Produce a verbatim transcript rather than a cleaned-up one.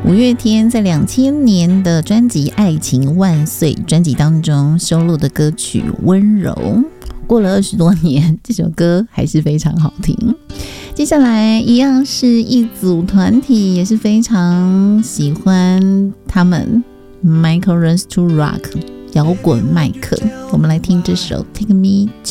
五月天在两千年的专辑《爱情万岁》专辑当中收录的歌曲《温柔》，过了二十多年，这首歌还是非常好听。接下来一样是一组团体，也是非常喜欢他们 Michael Runs to Rock 摇滚麦克，我们来听这首 Take Me